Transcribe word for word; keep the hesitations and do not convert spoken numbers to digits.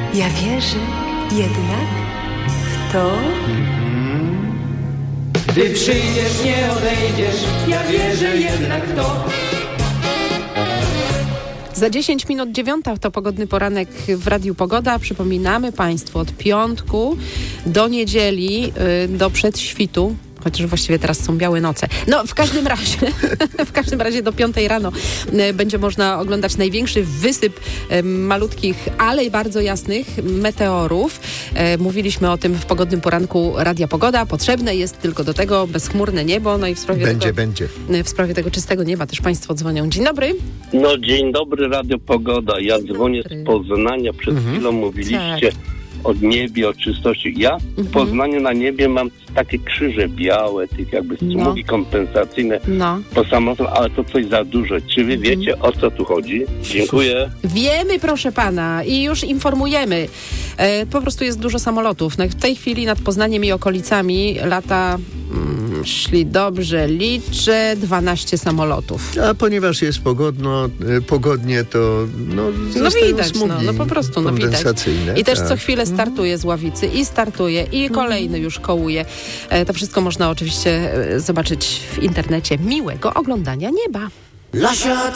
Ja wierzę jednak w to... Gdy przyjdziesz, nie odejdziesz, ja wierzę jednak w to. Za dziesięć minut dziewiąta to pogodny poranek w Radiu Pogoda. Przypominamy Państwu od piątku do niedzieli, yy, do przedświtu. Chociaż właściwie teraz są białe noce. No, w każdym razie, w każdym razie do piątej rano y, będzie można oglądać największy wysyp y, malutkich, ale bardzo jasnych meteorów. Y, mówiliśmy o tym w pogodnym poranku Radia Pogoda. Potrzebne jest tylko do tego bezchmurne niebo. No i w sprawie będzie, tego, będzie. Y, w sprawie tego czystego nieba też Państwo dzwonią. Dzień dobry. No dzień dobry, Radio Pogoda. Ja Dzień dzwonię dobry. z Poznania. Przed Mhm. chwilą mówiliście Tak. o niebie, o czystości. Ja w Mhm. Poznaniu na niebie mam takie krzyże białe, tych jakby smugi No. kompensacyjne No. po samolotem, ale to coś za dużo. Czy wy wiecie, o co tu chodzi? Dziękuję. Wiemy, proszę pana, i już informujemy. E, po prostu jest dużo samolotów. No, w tej chwili nad Poznaniem i okolicami lata, mm, szli dobrze, liczę, dwanaście samolotów. A ponieważ jest pogodno, y, pogodnie, to no, No zostają widać, no, smugi no po prostu, no widać. kompensacyjne. I też tak. co chwilę startuje z Ławicy i startuje, i kolejny już kołuje. E, to wszystko można oczywiście e, zobaczyć w internecie. Miłego oglądania nieba. Lascia